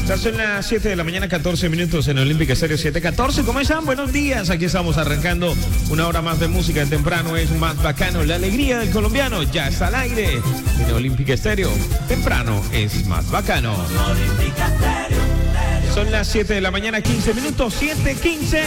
Ya son las 7 de la mañana, 14 minutos en Olímpica Estéreo 714. ¿Cómo están? Buenos días. Aquí estamos arrancando una hora más de música. En temprano es más bacano. La alegría del colombiano ya está al aire en Olímpica Estéreo. Temprano es más bacano. Son las 7 de la mañana, 15 minutos, 7:15.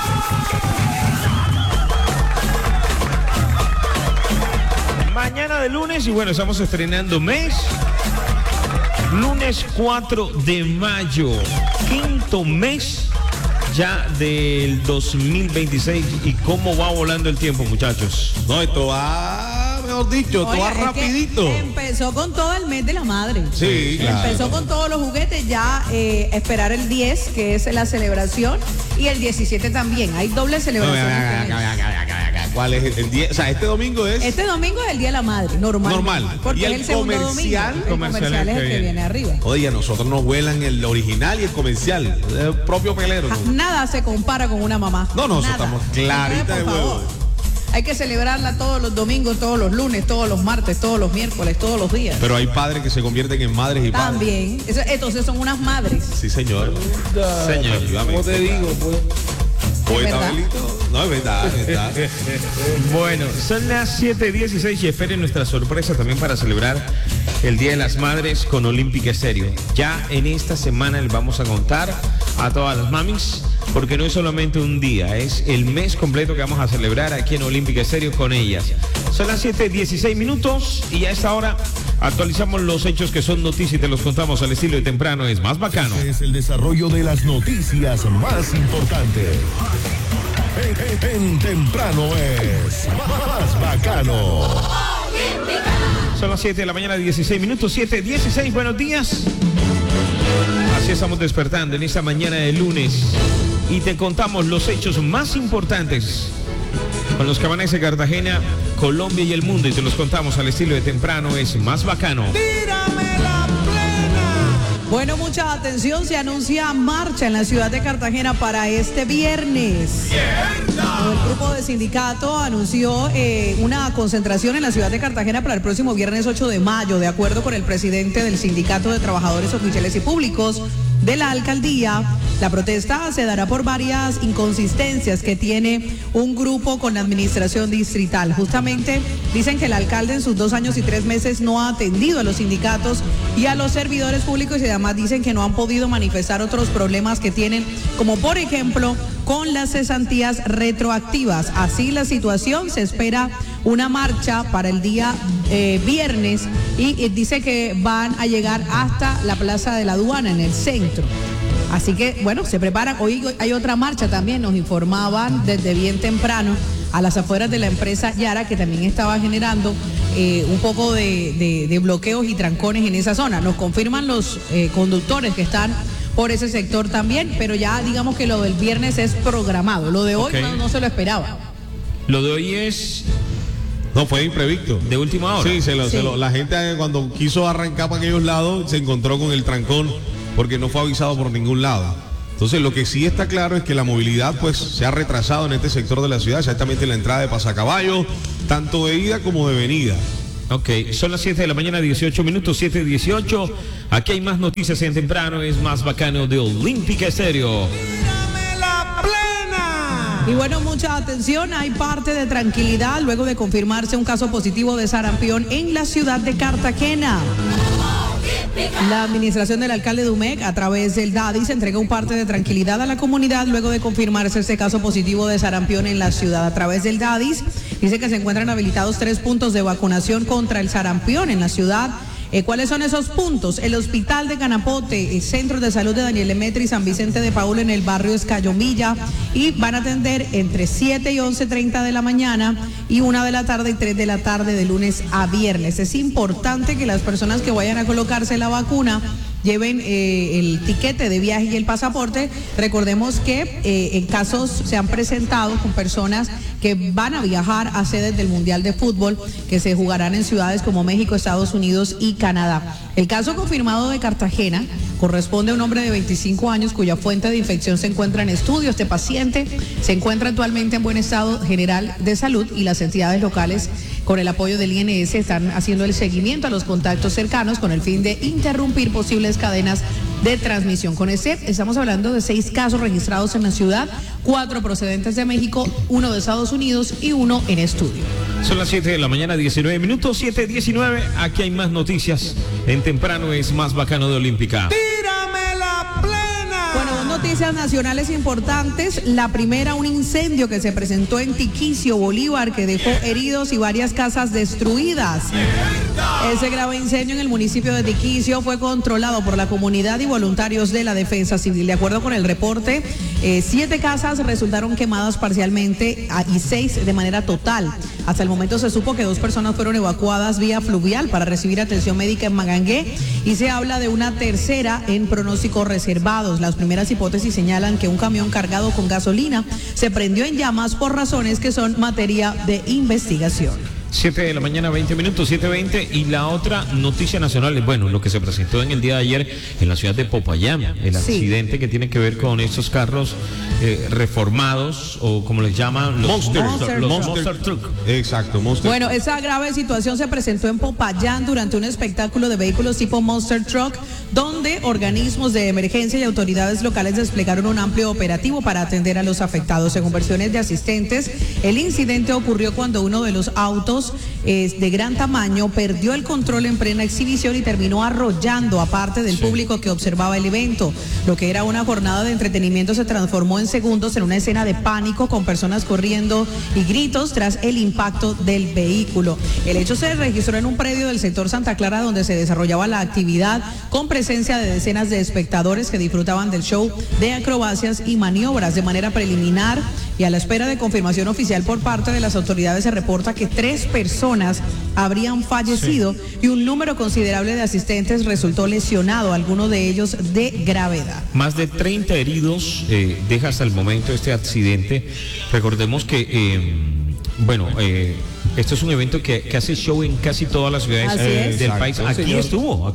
Mañana de lunes y bueno, estamos estrenando mes. Lunes 4 de mayo, quinto mes ya del 2026. ¿Y cómo va volando el tiempo, muchachos? No, esto va, mejor dicho, esto va rapidito. Empezó con todo el mes de la madre. Sí, claro. Empezó con todos los juguetes, ya esperar el 10, que es la celebración, y el 17 también. Hay doble celebración. ¿Cuál es el día? O sea, este domingo es... Este domingo es el Día de la Madre, normal. Porque ¿Y es el segundo comercial? domingo. El comercial es el que viene arriba. Oye, a nosotros nos vuelan el original y el comercial. El propio pelero. ¿No? Nada se compara con una mamá. No, nada. estamos claritas de huevo. Hay que celebrarla todos los domingos, todos los lunes, todos los martes, todos los miércoles, todos los días. Pero hay padres que se convierten en madres y padres. También. Entonces son unas madres. Sí, señor. Señor. ¿Cómo te digo? Pues? ¿Poeta Belito? No, es verdad. Bueno, son las 7:16 y esperen nuestra sorpresa también para celebrar el Día de las Madres con Olímpica Estéreo. Ya en esta semana les vamos a contar a todas las mamis, porque no es solamente un día, es el mes completo que vamos a celebrar aquí en Olímpica Estéreo con ellas. Son las 7:16 minutos y a esta hora actualizamos los hechos que son noticias y te los contamos al estilo de temprano es más bacano. Este es el desarrollo de las noticias más importantes. En temprano es más bacano. Son las 7 de la mañana, 16 minutos, 7:16, buenos días. Así estamos despertando en esta mañana de lunes y te contamos los hechos más importantes con los que amanece Cartagena, Colombia y el mundo, y te los contamos al estilo de temprano es más bacano. ¡Tírame la plena! Bueno, mucha atención, se anuncia marcha en la ciudad de Cartagena para este viernes. El grupo de sindicato anunció una concentración en la ciudad de Cartagena para el próximo viernes 8 de mayo, de acuerdo con el presidente del Sindicato de Trabajadores Oficiales y Públicos de la alcaldía. La protesta se dará por varias inconsistencias que tiene un grupo con la administración distrital. Justamente dicen que el alcalde en sus 2 años y 3 meses no ha atendido a los sindicatos y a los servidores públicos, y además dicen que no han podido manifestar otros problemas que tienen, como por ejemplo con las cesantías retroactivas. Así la situación, se espera una marcha para el día viernes y dice que van a llegar hasta la Plaza de la Aduana en el centro. Así que, bueno, se preparan. Hoy hay otra marcha también, nos informaban desde bien temprano a las afueras de la empresa Yara, que también estaba generando un poco de bloqueos y trancones en esa zona. Nos confirman los conductores que están por ese sector también, pero ya digamos que lo del viernes es programado. Lo de hoy no se lo esperaba. Lo de hoy es... No, fue imprevisto. ¿De última hora? Sí, la gente cuando quiso arrancar para aquellos lados se encontró con el trancón porque no fue avisado por ningún lado. Entonces lo que sí está claro es que la movilidad pues se ha retrasado en este sector de la ciudad, exactamente en la entrada de Pasacaballo, tanto de ida como de venida. Ok, son las 7 de la mañana, 18 minutos, 7:18. Aquí hay más noticias en temprano, es más bacano de Olímpica Estéreo. ¡Tírame la plena! Y bueno, mucha atención, hay parte de tranquilidad luego de confirmarse un caso positivo de sarampión en la ciudad de Cartagena. La administración del alcalde Dumec, a través del DADIS, entrega un parte de tranquilidad a la comunidad luego de confirmarse este caso positivo de sarampión en la ciudad. A través del DADIS dice que se encuentran habilitados 3 puntos de vacunación contra el sarampión en la ciudad. ¿Cuáles son esos puntos? El Hospital de Canapote, el Centro de Salud de Daniel Demetri, San Vicente de Paúl en el barrio Escayomilla, y van a atender entre 7 y 11:30 de la mañana y 1 de la tarde y 3 de la tarde de lunes a viernes. Es importante que las personas que vayan a colocarse la vacuna lleven el tiquete de viaje y el pasaporte. Recordemos que en casos se han presentado con personas que van a viajar a sedes del Mundial de Fútbol que se jugarán en ciudades como México, Estados Unidos y Canadá. El caso confirmado de Cartagena corresponde a un hombre de 25 años cuya fuente de infección se encuentra en estudio. Este paciente se encuentra actualmente en buen estado general de salud y las entidades locales, con el apoyo del INS, están haciendo el seguimiento a los contactos cercanos con el fin de interrumpir posibles cadenas de transmisión. Con este estamos hablando de 6 casos registrados en la ciudad, 4 procedentes de México, 1 de Estados Unidos y 1 en estudio. Son las 7 de la mañana, 19 minutos, 7:19. Aquí hay más noticias. En temprano es más bacano de Olímpica. ¡Tírame la plena! Bueno, dos noticias nacionales importantes. La primera, un incendio que se presentó en Tiquicio, Bolívar, que dejó heridos y varias casas destruidas. Ese grave incendio en el municipio de Tiquicio fue controlado por la comunidad y voluntarios de la Defensa Civil. De acuerdo con el reporte, 7 casas resultaron quemadas parcialmente y 6 de manera total. Hasta el momento se supo que 2 personas fueron evacuadas vía fluvial para recibir atención médica en Magangué y se habla de una tercera en pronósticos reservados. Las primeras hipótesis señalan que un camión cargado con gasolina se prendió en llamas por razones que son materia de investigación. 7 de la mañana, 20 minutos, 7:20. Y la otra noticia nacional es, bueno, lo que se presentó en el día de ayer en la ciudad de Popayán, el accidente que tiene que ver con estos carros reformados, o como les llaman, los Monster Truck. Exacto, Monster. Bueno, esa grave situación se presentó en Popayán durante un espectáculo de vehículos tipo Monster Truck, donde organismos de emergencia y autoridades locales desplegaron un amplio operativo para atender a los afectados. Según versiones de asistentes, el incidente ocurrió cuando uno de los autos de gran tamaño perdió el control en plena exhibición y terminó arrollando a parte del público que observaba el evento. Lo que era una jornada de entretenimiento se transformó en segundos en una escena de pánico con personas corriendo y gritos tras el impacto del vehículo. El hecho se registró en un predio del sector Santa Clara donde se desarrollaba la actividad, con presencia de decenas de espectadores que disfrutaban del show de acrobacias y maniobras. De manera preliminar y a la espera de confirmación oficial por parte de las autoridades, se reporta que 3 personas habrían fallecido y un número considerable de asistentes resultó lesionado, algunos de ellos de gravedad. Más de 30 heridos deja hasta el momento este accidente. Recordemos que, esto es un evento que hace show en casi todas las ciudades del país. Aquí estuvo.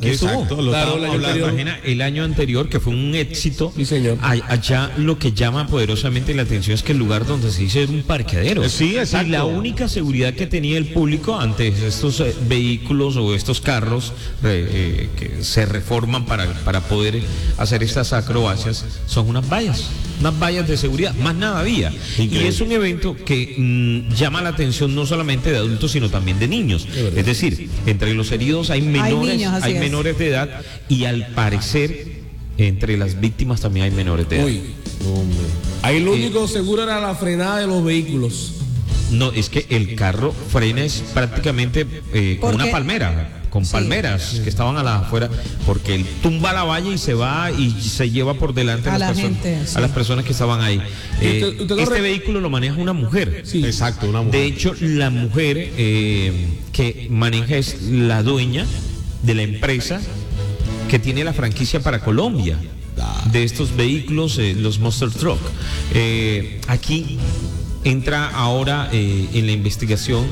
El año anterior, que fue un éxito. Sí, señor. Allá lo que llama poderosamente la atención es que el lugar donde se hizo era un parqueadero. Sí, exacto. Y la única seguridad que tenía el público ante estos vehículos o estos carros que se reforman para poder hacer estas acrobacias son unas vallas de seguridad, más nada había. Increíble. Y es un evento que llama la atención no solamente de adultos, sino también de niños. Es decir, entre los heridos hay menores de edad, y al parecer entre las víctimas también hay menores de edad. Ahí lo único seguro era la frenada de los vehículos. No, es que el carro frena es prácticamente con una palmera. Con palmeras que estaban a las afuera, porque él tumba la valla y se va y se lleva por delante a las personas que estaban ahí. Este vehículo lo maneja una mujer. Sí. Exacto, una mujer. De hecho, la mujer que maneja es la dueña de la empresa que tiene la franquicia para Colombia de estos vehículos, los Monster Truck. Aquí entra ahora en la investigación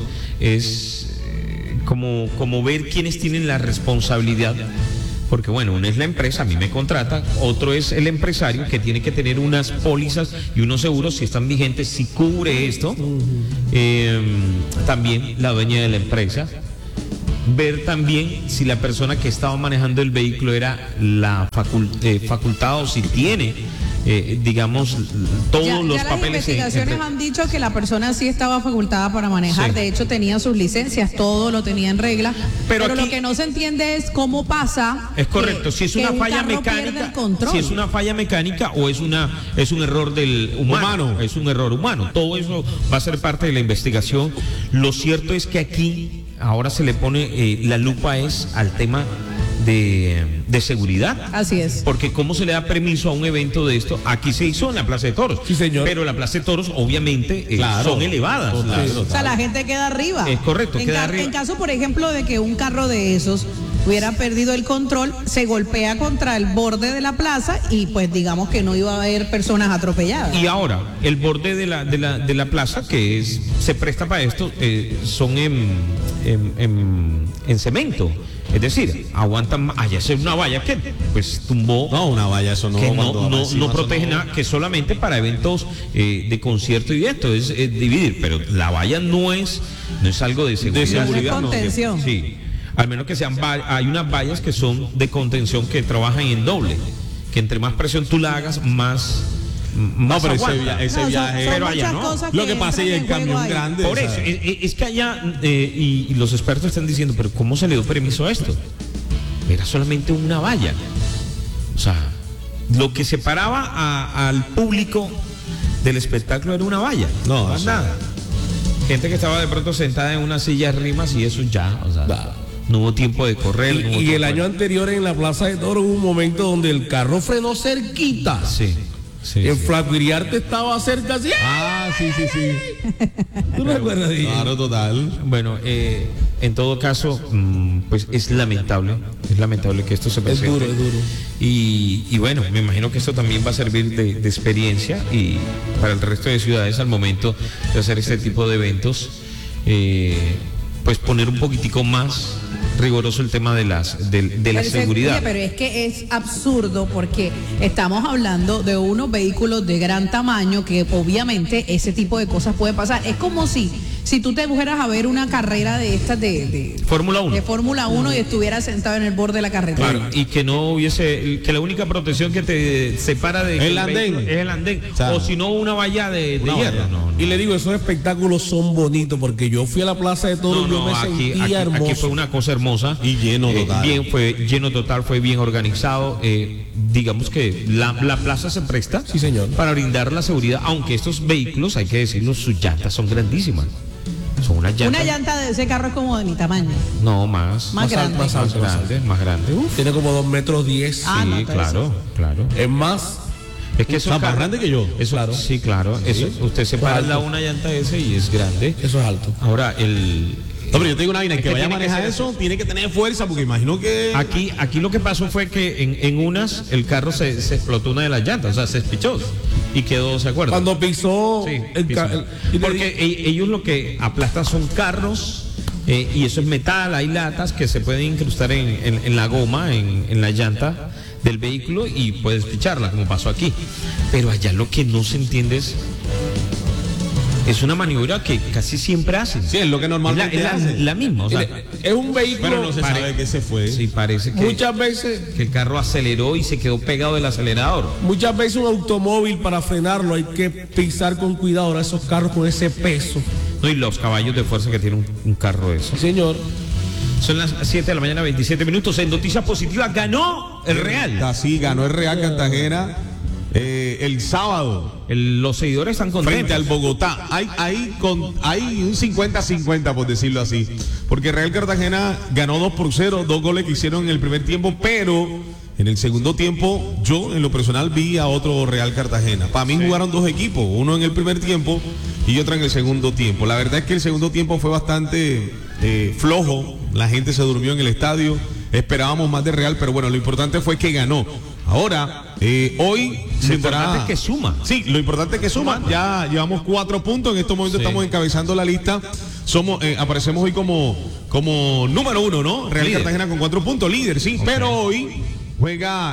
como ver quiénes tienen la responsabilidad, porque bueno, uno es la empresa, a mí me contrata, otro es el empresario que tiene que tener unas pólizas y unos seguros, si están vigentes, si cubre esto. También la dueña de la empresa, ver también si la persona que estaba manejando el vehículo era la facultada o si tiene todos los papeles. Las investigaciones han dicho que la persona sí estaba facultada para manejar, de hecho tenía sus licencias, todo lo tenía en regla, pero aquí, lo que no se entiende es cómo pasa. Es correcto, si es una falla mecánica, o es un error del humano, es un error humano, todo eso va a ser parte de la investigación. Lo cierto es que aquí ahora se le pone la lupa al tema de seguridad. Así es. Porque cómo se le da permiso a un evento de esto. Aquí se hizo en la Plaza de Toros. Sí, señor. Pero la Plaza de Toros obviamente son elevadas. O sea, la gente queda arriba. Es correcto, queda arriba. En caso, por ejemplo, de que un carro de esos hubiera perdido el control, se golpea contra el borde de la plaza y pues digamos que no iba a haber personas atropelladas. Y ahora, el borde de la plaza, que se presta para esto, son en cemento. Es decir, aguantan, allá es una valla que pues tumbó. No, una valla, eso no. Que no protege nada, que solamente para eventos de concierto y esto es dividir, pero la valla no es algo de seguridad. Es contención. Sí, al menos que sean hay unas vallas que son de contención que trabajan en doble. que entre más presión tú la hagas, más pero aguanta. ese viaje. pero allá no. Lo que pasa es que el camión ahí. grande. Por eso, es que allá, y los expertos están diciendo, pero ¿cómo se le dio permiso a esto? Era solamente una valla. O sea, lo que separaba al público del espectáculo era una valla. No, más nada. Gente que estaba de pronto sentada en una silla de rimas y eso ya, o sea, no hubo tiempo de correr. no hubo Y el tiempo año anterior en la Plaza de Toros hubo un momento donde el carro frenó cerquita. Sí. En Flaco Iriarte estaba cerca así. Sí. ¿Tú no recuerdas de Claro, total. Bueno, en todo caso, pues es lamentable que esto se presente. Es duro. Y bueno, me imagino que esto también va a servir de experiencia y para el resto de ciudades al momento de hacer este tipo de eventos, pues poner un poquitico más riguroso el tema de la seguridad. Oye, pero es que es absurdo porque estamos hablando de unos vehículos de gran tamaño que obviamente ese tipo de cosas puede pasar. Es como si tú te fueras a ver una carrera de estas de Fórmula 1. De Fórmula 1 y estuvieras sentado en el borde de la carretera. Claro, y que no hubiese, que la única protección que te separa de El andén. es el andén, sea, o si no una valla de una hierro. valla. No. Y le digo, esos espectáculos son bonitos porque yo fui a la Plaza de Toros y yo me sentía hermoso. Aquí fue una cosa hermosa. Y lleno total. Fue lleno total, fue bien organizado. Digamos que la plaza se presta, Sí, señor. para brindar la seguridad, aunque estos vehículos, hay que decirlo, sus llantas son grandísimas. Son unas llantas. Una llanta de ese carro es como de mi tamaño. No, más Grande. Más alto. más grande. Uf. Tiene como 2,10 metros. Ah, Sí, no, entonces claro. Es más, Es que eso Está más grande que yo. Eso, Claro. Sí, claro. Eso, usted separa alto. una llanta de ese y es grande. eso es alto. Ahora, No, pero yo te digo una vaina, el Es que que vaya a tiene que manejar ser eso tiene que tener fuerza, porque imagino que. aquí lo que pasó fue que en unas el carro se explotó una de las llantas, o sea, se espichó y quedó, ¿se acuerdan? Cuando pisó Sí, el pisó. y Porque ellos lo que aplastan son carros y eso es metal, hay latas que se pueden incrustar en la goma, en la llanta del vehículo y puedes picharla, como pasó aquí. Pero allá lo que no se entiende es una maniobra que casi siempre hacen. Sí, es lo que normalmente es hacen. la misma, o sea, es un vehículo. Pero no se sabe que se fue. sí, parece que Muchas veces el carro aceleró y se quedó pegado del acelerador. un automóvil para frenarlo hay que pisar con cuidado. Ahora esos carros con ese peso. No, y los caballos de fuerza que tiene un carro de eso. Sí, señor. Son las 7 de la mañana, 27 minutos. En noticias positivas, ganó el Real. Así ganó el Real Cartagena el sábado Los seguidores están contentos. frente al Bogotá. Hay un 50-50, por decirlo así. Porque Real Cartagena ganó 2-0, 2 goles que hicieron en el primer tiempo, pero en el segundo tiempo yo en lo personal vi a otro Real Cartagena. Para mí jugaron dos equipos, uno en el primer tiempo y otro en el segundo tiempo. La verdad es que el segundo tiempo fue bastante flojo, la gente se durmió en el estadio, esperábamos más de Real, pero bueno, lo importante fue que ganó. Ahora, hoy Lo importante es que suma. Sí, lo importante es que suma. Ya llevamos 4 puntos. En estos momentos estamos encabezando la lista. Aparecemos hoy como número 1, ¿no? Real Líder. Cartagena con 4 puntos, líder, sí. Ok. Pero hoy juega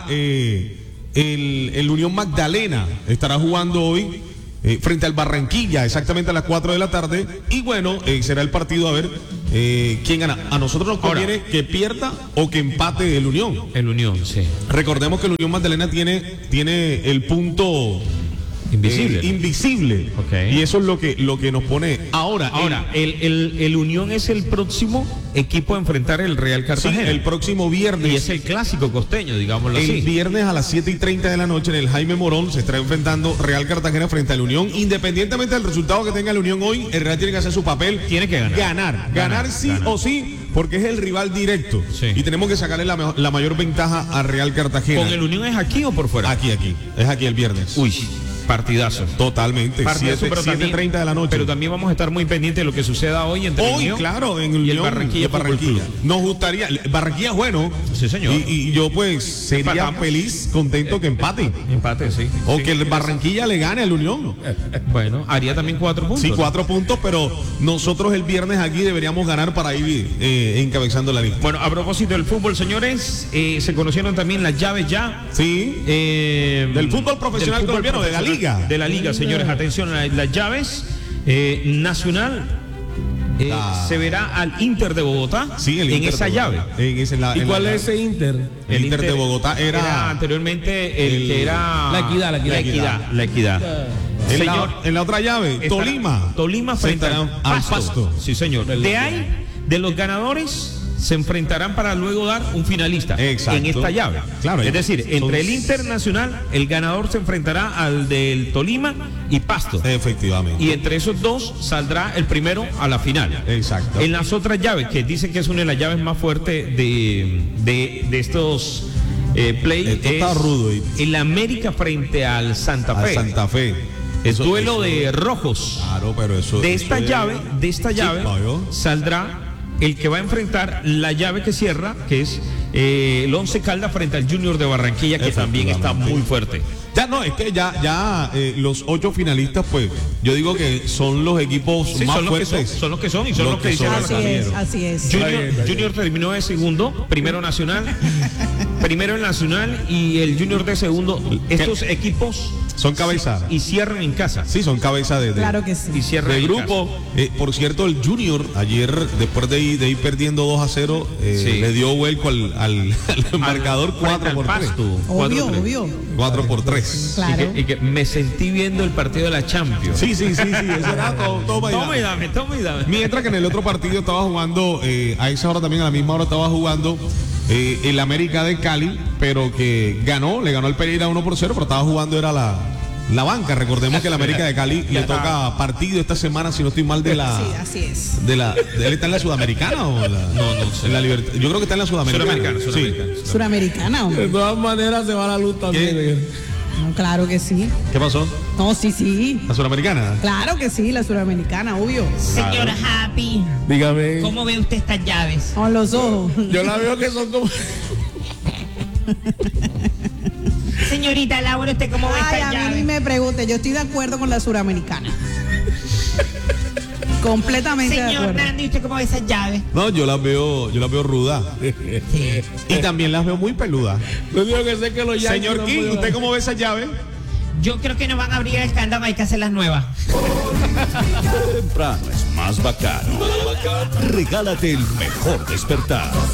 el Unión Magdalena. Estará jugando hoy frente al Barranquilla, exactamente a las 4 de la tarde. Y bueno, será el partido a ver quién gana. A nosotros nos conviene que pierda o que empate el Unión. El Unión, sí. Recordemos que el Unión Magdalena tiene el punto Invisible. invisible. Ok. Y eso es lo que nos pone ahora. el Unión es el próximo equipo a enfrentar el Real Sí, Cartagena. el próximo viernes. Y es el clásico costeño, digámoslo El así. viernes a las 7:30 de la noche en el Jaime Morón se estará enfrentando Real Cartagena frente al Unión. Independientemente del resultado que tenga el Unión hoy, el Real tiene que hacer su papel. Tiene que ganar. Ganar sí ganar. o sí, porque es el rival directo. Sí. Y tenemos que sacarle la mayor ventaja a Real Cartagena. ¿Con el Unión es aquí o por fuera? Aquí. Es aquí el viernes. Uy, partidazo. Totalmente. Partidazo, pero también- 7:30 de la noche. Pero también vamos a estar muy pendientes de lo que suceda hoy entre el Hoy, Unión claro, en y el Unión Barranquilla. y el Fútbol Barranquilla. Club. Nos gustaría, Barranquilla es bueno. Sí, señor. Y yo pues sería Empatamos. feliz, contento que empate. Empate, sí. O Sí, que el Barranquilla le gane al Unión. Bueno, haría también 4 puntos. Sí, 4 puntos, pero nosotros el viernes aquí deberíamos ganar para ir encabezando la lista. Bueno, a propósito del fútbol, señores, se conocieron también las llaves ya. Sí. Del fútbol profesional colombiano, de la liga. De la liga, señores, atención a las llaves. Nacional se verá al Inter de Bogotá Sí, el en Inter esa de llave. Bogotá. ¿Y cuál es ese Inter? El Inter de Bogotá era anteriormente el que era La Equidad. La Equidad. Señor, en la otra llave, estará Tolima frente al Pasto. Sí, señor. De ahí, de los ganadores se enfrentarán para luego dar un finalista Exacto. en esta llave. Claro, es decir, son- entre el Internacional, el ganador se enfrentará al del Tolima y Pasto. Efectivamente. Y entre esos dos saldrá el primero a la final. Exacto. En las otras llaves, que dicen que es una de las llaves más fuertes de estos play, Esto está rudo. el América frente al Santa A Fe. Santa Fe. El Eso- duelo eso- de rojos. Claro, pero eso. De eso esta es- llave, ¿no? saldrá el que va a enfrentar la llave que cierra, que es el Once Caldas frente al Junior de Barranquilla, que también está muy fuerte. Ya no, es que ya los 8 finalistas, pues, yo digo que son los equipos Sí, más son los que fuertes. son los que son y son los que dicen son. los Así es. Junior terminó de segundo, primero Nacional, primero el Nacional y el Junior de segundo. Estos equipos Son cabeza. y cierran en casa. Sí, son cabeza de Claro que sí. Y cierran de en grupo. Por cierto, el Junior ayer, después de ir perdiendo 2-0, Sí. le dio vuelco al marcador frente al 4-3. Pasto. Obvio, 4-3. obvio. 4-3. Claro. Y que me sentí viendo el partido de la Champions. Sí, eso era todo. Toma y dame. Mientras que en el otro partido estaba jugando, a esa hora también, a la misma hora estaba jugando el América de Cali, pero que le ganó el Pereira 1-0, pero estaba jugando, era la banca. Recordemos que el América de Cali le toca partido esta semana, si no estoy mal, de la... Sí, así es. ¿Él está en la Sudamericana o en la...? No sé. En la Libertad. Yo creo que está en la Sudamericana. Suramericana. Sí. Suramericana, hombre. De todas maneras se va la luz también. No, claro que sí. ¿Qué pasó? No, sí. ¿La Sudamericana? Claro que sí, la suramericana, obvio. Señor Happy, Dígame. ¿cómo ve usted estas llaves? Con los ojos. Yo la veo que son como... Señorita Laura, ¿usted cómo ve Ay, estas a mí llaves? ni me pregunte, yo estoy de acuerdo con la suramericana. Completamente de Señor acuerdo. Nandi, ¿usted cómo ve esas llaves? No, yo las veo rudas. Y también las veo muy peludas. Lo único que sé es que los Yankees Señor no King, pueden- ¿usted cómo ve esa llave? Yo creo que no van a abrir el escándalo, hay que hacer las nuevas. Temprano es más bacano. Regálate el mejor despertar.